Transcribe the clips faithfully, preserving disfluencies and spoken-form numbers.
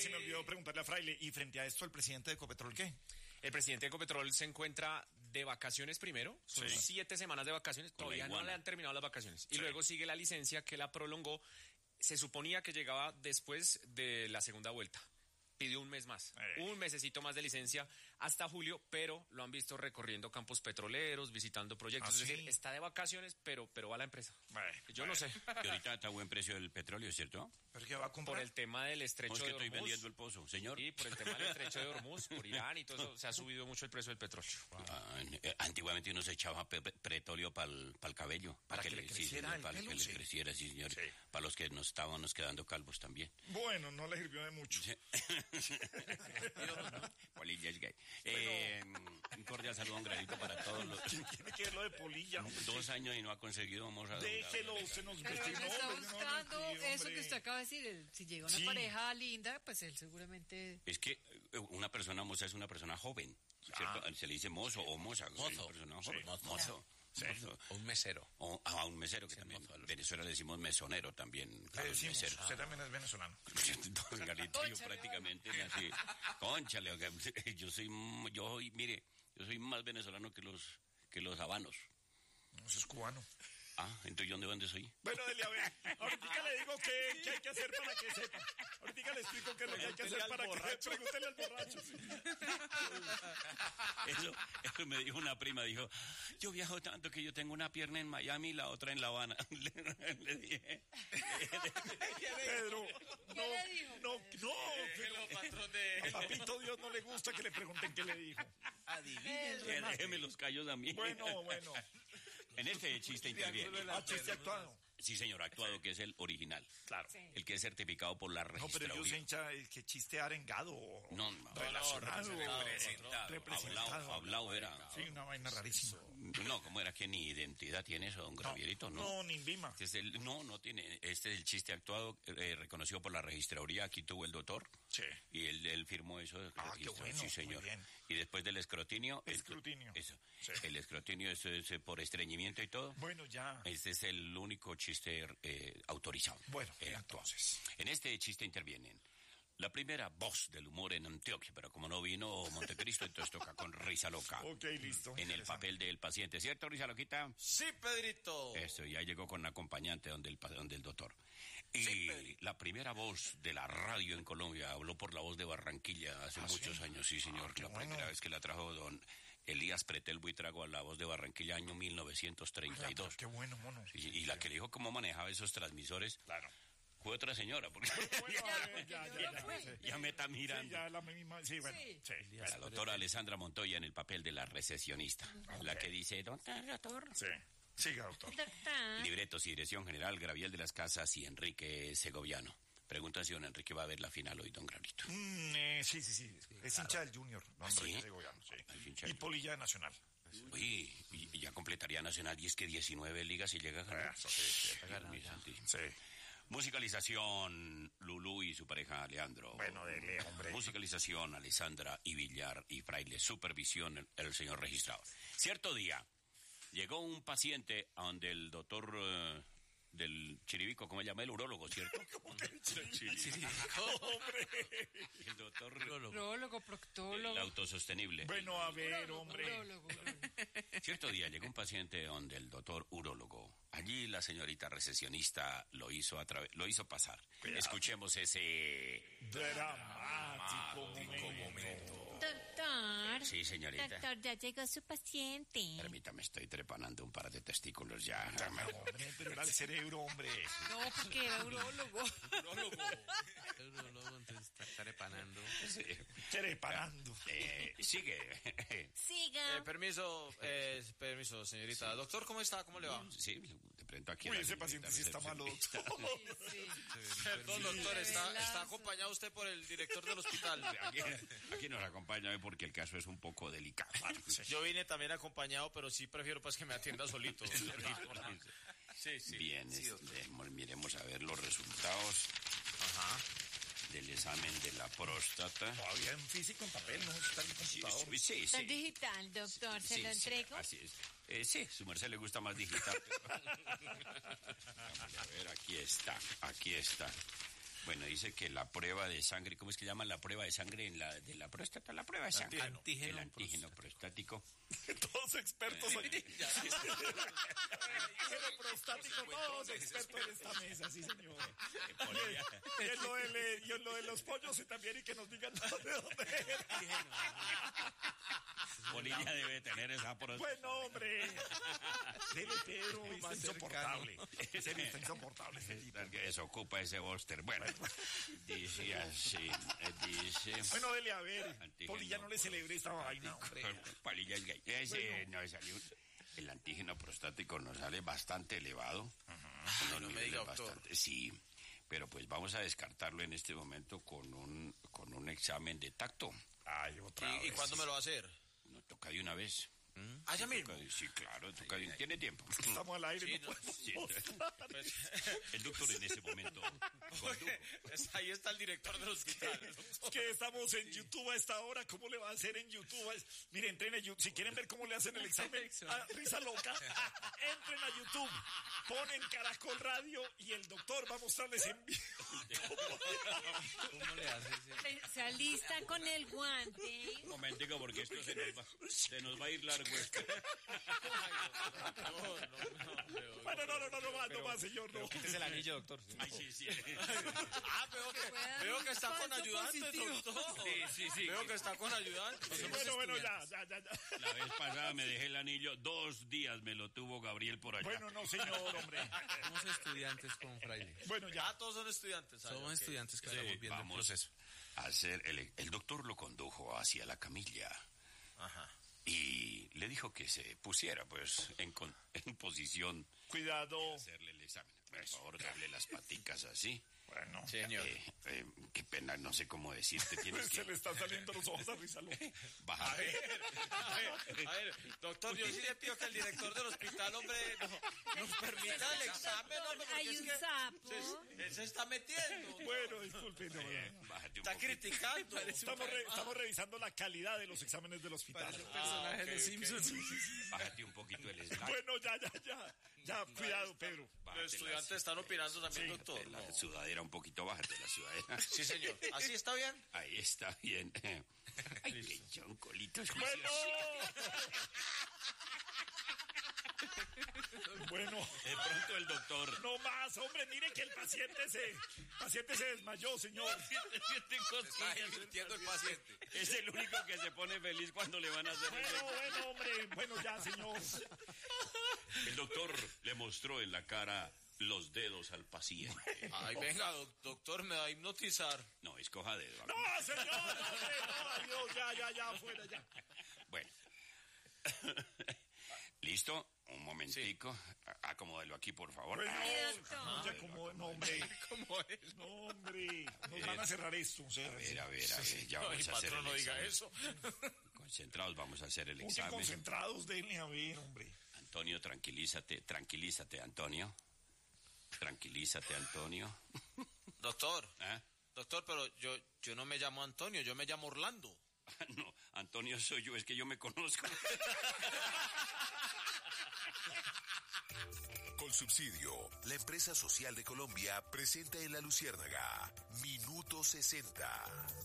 se me olvidó preguntarle a Fraile, y frente a esto, ¿el presidente de Ecopetrol qué? El presidente de Ecopetrol se encuentra de vacaciones primero, son sí. siete semanas de vacaciones, todavía no le han terminado las vacaciones. Y sí. luego sigue la licencia que la prolongó, se suponía que llegaba después de la segunda vuelta. Pidió un mes más, eh. un mesecito más de licencia hasta julio, pero lo han visto recorriendo campos petroleros, visitando proyectos. ¿Ah, es sí? decir, está de vacaciones, pero, pero va a la empresa. Vale, Yo vale. no sé. Y ahorita está a buen precio el petróleo, ¿cierto? ¿Pero qué va a comprar? Por el tema del estrecho de Hormuz. Es que estoy vendiendo el pozo, señor. Sí, por el tema del estrecho de Hormuz, por Irán y todo eso, se ha subido mucho el precio del petróleo. Wow. Ah, antiguamente uno se echaba pe petróleo para el cabello. Para, para que, que le creciera sí, Para pelo, que sí. le creciera, sí, señor. Sí. Para los que nos estábamos quedando calvos también. Bueno, no le sirvió de mucho. Sí. Polilla es gay. Eh, un cordial saludo, un granito para todos los... ¿Quién tiene que ver lo de Polilla? Dos años y no ha conseguido, vamos a... Déjelo, usted nos Pero él está buscando no, no, eso que usted acaba de decir. Si llega una sí. pareja linda, pues él seguramente... Es que una persona moza es una persona joven, ¿cierto? Ah. Se le dice mozo o moza. Mozo. Persona sí. mozo. mozo. Sí. O un mesero. O a un mesero, que sí, también. En Venezuela le decimos mesonero también. Claro, le decimos, mesero. Usted también es venezolano. Don Galito, yo prácticamente nací. Cónchale, yo soy, yo, mire, yo soy más venezolano que los, que los habanos. No, eso es cubano. Ah, entonces ¿yo de dónde soy? Bueno, Dele, a ver, ahorita le digo qué, qué hay que hacer para que sepa. Ahorita le explico qué es lo que hay que hacer para borracho. que sepa. Pregúntele al borracho. Eso, eso me dijo una prima, dijo, yo viajo tanto que yo tengo una pierna en Miami y la otra en La Habana. Le, le dije. Pedro, ¿qué no, le dijo? no, no. Pero, patrón de... A papito Dios no le gusta que le pregunten qué le dijo. Adivinen. Déjeme los callos a mí. Bueno, bueno. En este chiste interviene. Ah, chiste actuado. Sí, señor, actuado, que es el original. Claro. Sí. El que es certificado por la registraduría. No, pero yo sé hincha el que chiste arengado. No, no. Relacionado. No, representado. Representado. Hablado, hablado era. Sí, una vaina rarísima. No, ¿cómo era que ni identidad tiene eso, don Gravierito? No, no, ni Vima. Es el, no, no tiene. Este es el chiste actuado, eh, reconocido por la registraduría. Aquí tuvo el doctor. Sí. Y él, él firmó eso. Ah, qué bueno. Sí, señor. Muy bien. Y después del escrotinio. Escrutinio. Eso. Sí. El escrutinio, eso es por estreñimiento y todo. Bueno, ya. Este es el único chiste eh, autorizado. Bueno, eh, entonces. En este chiste intervienen la primera voz del humor en Antioquia, pero como no vino Montecristo, entonces toca con Risa Loca. Ok, listo. En el papel del paciente, ¿cierto, Risa Loquita? Sí, Pedrito. Eso, ya llegó con acompañante donde el, donde el doctor. Y sí, la primera voz de la radio en Colombia habló por la voz de Barranquilla hace ¿Ah, muchos sí? años, sí, señor. Ah, la primera bueno. vez que la trajo don Elías Pretel Buitrago a la voz de Barranquilla, año mil novecientos treinta y dos. Ay, qué bueno, mono. Y, y la que le dijo cómo manejaba esos transmisores. Claro. Fue otra señora, porque bueno, ya, ya, ya, ya, ya, ya me está mirando. Sí, ya la misma, sí, bueno, sí. sí. La doctora Alessandra Montoya en el papel de la recesionista, okay. La que dice, doctor. Sí, siga, doctor. Libretos y dirección general, Graviel de las Casas y Enrique Segoviano. Pregunta si don Enrique va a ver la final hoy, don Gravito. Mm, eh, sí, sí, sí, sí, es claro. hincha del Junior, don ¿Ah, Enrique sí? Segoviano, sí. Y del... Polilla de Nacional. Uy, y ya completaría Nacional, y es que diecinueve ligas y llega a ganar. Eso, sí, sí, sí, sí. Musicalización, Lulú y su pareja Leandro. Bueno, dele, hombre. Musicalización, Alessandra y Villar y Fraile. Supervisión, el, el señor registrador. Cierto día, llegó un paciente a donde el doctor uh, del Chiribico, ¿cómo se llama? El urólogo, ¿cierto? ¿Cómo que el Chiribico? Chiribico. ¡Hombre! El doctor urólogo. Urólogo, proctólogo. El autosostenible. Bueno, a ver, urólogo, hombre. Urólogo. Cierto día llegó un paciente donde el doctor urólogo. Allí la señorita recesionista lo hizo a través, lo hizo pasar. Cuidado. Escuchemos ese dramático momento. momento. Doctor. Sí, señorita. Doctor, ya llegó su paciente. Permítame, estoy trepanando un par de testículos ya. Dame, hombre, pero era el cerebro, hombre. No, porque era urólogo. Urólogo. Urólogo, entonces está trepanando. Sí. Trepanando. Eh, sigue. Siga. Eh, permiso, eh, permiso, señorita. Sí. Doctor, ¿cómo está? ¿Cómo le va? Sí, te presento aquí. Uy, ese paciente sí está malo, doctor. Sí, sí. Perdón, doctor, ¿está, ¿está acompañado usted por el director del hospital? Aquí, aquí nos acompaña porque el caso es un poco delicado. Yo vine también acompañado, pero sí prefiero pues que me atienda solito. Sí, sí. Bien, sí, este, miremos a ver los resultados. Ajá. Del examen de la próstata. Todavía en físico, en papel, no está en el computador. Sí, sí, sí. Está digital, doctor, ¿se sí, lo entrego? Sí, así es. Eh, sí, su merced le gusta más digital. Pero... Vamos a ver, aquí está, aquí está. Bueno, dice que la prueba de sangre, ¿cómo es que llaman la prueba de sangre en la de la próstata? La prueba de sangre. Antígeno, el antígeno prostático. Todos expertos aquí. Antígeno prostático, todos expertos en esta mesa, sí, señor. Y en lo de, y en lo de los pollos y también, y que nos digan de dónde es. Polilla debe tener esa próstata. Bueno, hombre. Dele, Pedro, está insoportable. En serio, está insoportable ese tipo. Que desocupa ese bóster. Bueno, dice así, dice... Bueno, dele a ver. Polilla no le celebre esta vaina, hombre. Polilla es gay. Ese no salió... El antígeno prostático nos sale bastante elevado. Uh-huh. No, no me diga, doctor. Sí, pero pues vamos a descartarlo en este momento con un, con un examen de tacto. Ay, otra ¿Y, vez. ¿Y cuándo me lo va a hacer? No, toca de una vez. ¿Mm? ¿Ah, ya mismo? Toca, sí, claro, toca de, tiene tiempo. Estamos al aire, sí, no, no podemos sí, pues, el doctor en ese momento es, ahí está el director del hospital. Es que estamos en YouTube a esta hora. ¿Cómo le va a hacer en YouTube? Es, mire, entren a YouTube. Si quieren ver cómo le hacen el examen a Risa Loca, entren a YouTube, ponen Caracol Radio y el doctor va a mostrarles en vivo. ¿Cómo le hace? Se, se alista con el guante. Un momentico, porque esto se nos va, se nos va a ir largo. Esto. No, no, no. Bueno, no, no, no, no más, no más, señor, no. Quítese el anillo, doctor. Ay, sí, sí. Ah, veo que, veo que está con ayudantes, doctor. Sí, sí, sí. Veo que está con ayudantes. Sí, bueno, bueno, ya, ya, ya, ya. La vez pasada me dejé el anillo, dos días me lo tuvo Gabriel por allá. Bueno, no, señor, hombre. Somos estudiantes con Fraile. Bueno, ya. Ah, todos son estudiantes. Somos okay. estudiantes que Sí, estamos viendo vamos el proceso. a hacer, el, el doctor lo condujo hacia la camilla. Ajá. Y le dijo que se pusiera, pues, en, con, en posición... Cuidado. Hacerle el examen. Por favor, darle las paticas así. Bueno. Señor. Eh, eh, qué pena, no sé cómo decirte. Tienes Se que... le están saliendo los ojos a Risa Loca. Baja. A ver, a ver, a ver, doctor, yo sí le pido que el director del hospital, hombre, no, nos permita el examen, hombre, porque Hay es un que sapo. se, él se está metiendo. Bueno, disculpe. No, Eh, no. bájate un Está poquito. criticando. Estamos, re- estamos revisando la calidad de los exámenes del hospital. Personaje de ok, Simpsons. Bájate un poquito el slide. Bueno, ya, ya, ya. Ya, cuidado, Pedro. Bájate Los estudiantes están opinando también, doctor. La No. sudadera un poquito, bájate la sudadera. Sí, señor. ¿Así está bien? Ahí está bien. Ay, qué choncolitos. Bueno. Bueno. De pronto el doctor. No más, hombre, mire que el paciente se, el paciente se desmayó, señor. Está divirtiendo el paciente. Es el único que se pone feliz cuando le van a hacer Bueno, eso. bueno, hombre, bueno, ya, señor. El doctor le mostró en la cara los dedos al paciente. Ay, venga, doc- doctor, me va a hipnotizar. No, escoja dedo. No, señor, hombre, no, adiós, ya, ya, ya, fuera, ya. Bueno. ¿Listo? Un momentico. Acomódelo aquí, por favor. Bueno, Ay, doctor. no, ya como, no, hombre, ¿Cómo es? no, hombre, nos van a cerrar esto, o sea, A ver, a ver, a ver. Ya Ay, vamos a hacer patrón, el no diga examen. eso. Concentrados, vamos a hacer el Oye, examen. concentrados, denle a ver, hombre. Antonio, tranquilízate, tranquilízate, Antonio. Tranquilízate, Antonio. Doctor, ¿Ah? doctor, pero yo, yo no me llamo Antonio, yo me llamo Orlando. No, Antonio soy yo, es que yo me conozco. Colsubsidio, la empresa social de Colombia, presenta en La Luciérnaga Minuto sesenta.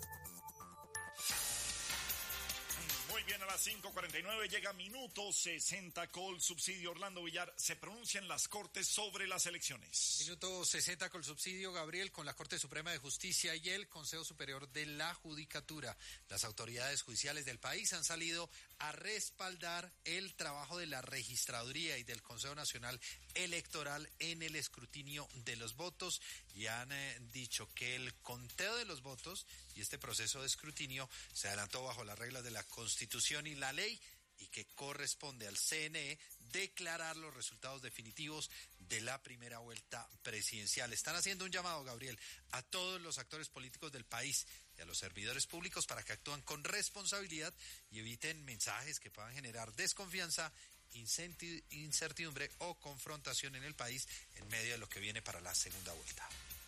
Muy bien, a las cinco cuarenta y nueve llega Minuto sesenta Colsubsidio. Orlando Villar, se pronuncian las Cortes sobre las elecciones. Minuto sesenta con subsidio, Gabriel, con la Corte Suprema de Justicia y el Consejo Superior de la Judicatura. Las autoridades judiciales del país han salido a respaldar el trabajo de la Registraduría y del Consejo Nacional Electoral en el escrutinio de los votos y han eh, dicho que el conteo de los votos y este proceso de escrutinio se adelantó bajo las reglas de la Constitución y la ley y que corresponde al C N E declarar los resultados definitivos de la primera vuelta presidencial. Están haciendo un llamado, Gabriel, a todos los actores políticos del país y a los servidores públicos para que actúen con responsabilidad y eviten mensajes que puedan generar desconfianza, incertidumbre o confrontación en el país en medio de lo que viene para la segunda vuelta.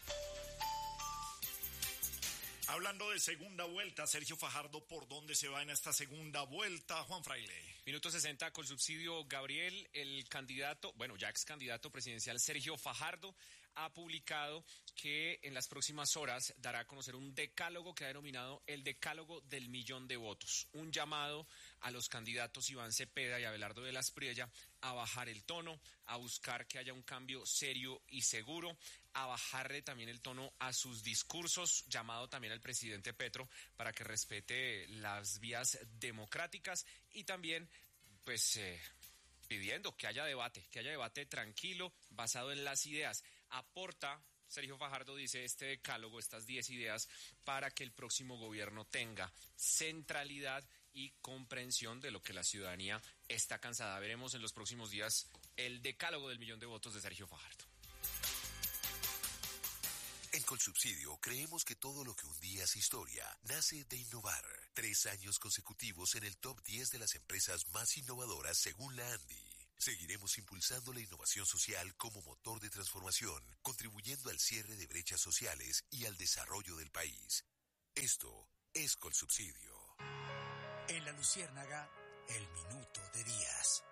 Hablando de segunda vuelta, Sergio Fajardo, ¿por dónde se va en esta segunda vuelta, Juan Fraile? Minuto sesenta con subsidio, Gabriel, el candidato, bueno, ya ex candidato presidencial Sergio Fajardo, ha publicado que en las próximas horas dará a conocer un decálogo que ha denominado el decálogo del millón de votos. Un llamado a los candidatos Iván Cepeda y Abelardo de la Espriella a bajar el tono, a buscar que haya un cambio serio y seguro, a bajarle también el tono a sus discursos, llamado también al presidente Petro para que respete las vías democráticas y también, pues, eh, pidiendo que haya debate, que haya debate tranquilo, basado en las ideas. Aporta, Sergio Fajardo dice, este decálogo, estas diez ideas, para que el próximo gobierno tenga centralidad y comprensión de lo que la ciudadanía está cansada. Veremos en los próximos días el decálogo del millón de votos de Sergio Fajardo. En Colsubsidio creemos que todo lo que un día es historia nace de innovar. Tres años consecutivos en el top diez de las empresas más innovadoras según la ANDI. Seguiremos impulsando la innovación social como motor de transformación, contribuyendo al cierre de brechas sociales y al desarrollo del país. Esto es Colsubsidio. En La Luciérnaga, el minuto de Díaz.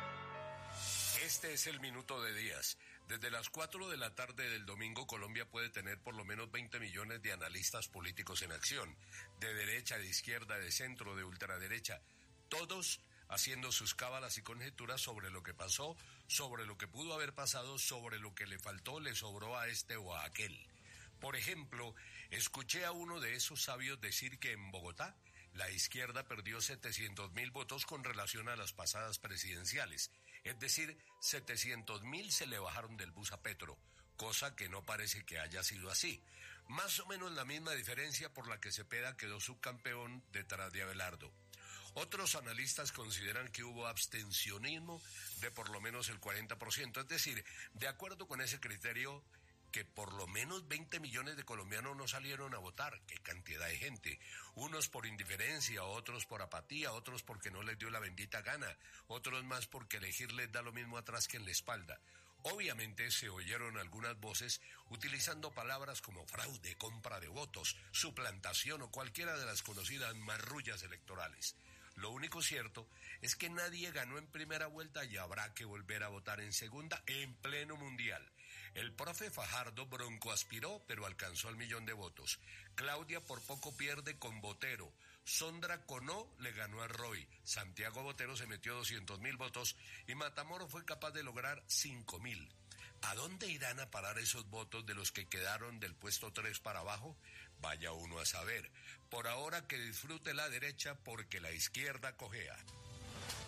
Este es el minuto de Díaz. Desde las cuatro de la tarde del domingo, Colombia puede tener por lo menos veinte millones de analistas políticos en acción, de derecha, de izquierda, de centro, de ultraderecha, todos haciendo sus cábalas y conjeturas sobre lo que pasó, sobre lo que pudo haber pasado, sobre lo que le faltó, le sobró a este o a aquel. Por ejemplo, escuché a uno de esos sabios decir que en Bogotá la izquierda perdió setecientos mil votos con relación a las pasadas presidenciales. Es decir, setecientos mil se le bajaron del bus a Petro, cosa que no parece que haya sido así. Más o menos la misma diferencia por la que Cepeda quedó subcampeón detrás de Abelardo. Otros analistas consideran que hubo abstencionismo de por lo menos el cuarenta por ciento, es decir, de acuerdo con ese criterio, que por lo menos veinte millones de colombianos no salieron a votar. ¡Qué cantidad de gente! Unos por indiferencia, otros por apatía, otros porque no les dio la bendita gana, otros más porque elegir les da lo mismo atrás que en la espalda. Obviamente se oyeron algunas voces utilizando palabras como fraude, compra de votos, suplantación o cualquiera de las conocidas marrullas electorales. Lo único cierto es que nadie ganó en primera vuelta y habrá que volver a votar en segunda en pleno mundial. El profe Fajardo broncoaspiró, pero alcanzó el millón de votos. Claudia por poco pierde con Botero. Sondra Conó le ganó a Roy. Santiago Botero se metió doscientos mil votos y Matamoros fue capaz de lograr cinco mil. ¿A dónde irán a parar esos votos de los que quedaron del puesto tres para abajo? Vaya uno a saber. Por ahora que disfrute la derecha porque la izquierda cojea.